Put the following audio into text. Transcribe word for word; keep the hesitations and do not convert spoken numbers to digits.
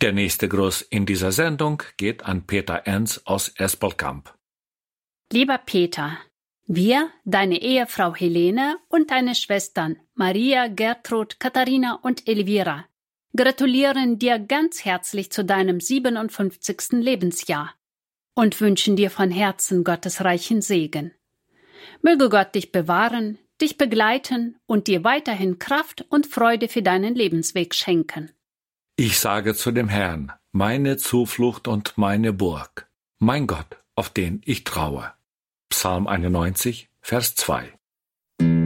Der nächste Gruß in dieser Sendung geht an Peter Ernst aus Espelkamp. Lieber Peter, wir, deine Ehefrau Helene und deine Schwestern Maria, Gertrud, Katharina und Elvira gratulieren dir ganz herzlich zu deinem siebenundfünfzigsten Lebensjahr und wünschen dir von Herzen Gottes reichen Segen. Möge Gott dich bewahren, dich begleiten und dir weiterhin Kraft und Freude für deinen Lebensweg schenken. Ich sage zu dem Herrn, meine Zuflucht und meine Burg, mein Gott, auf den ich traue. Psalm einundneunzig, Vers zwei.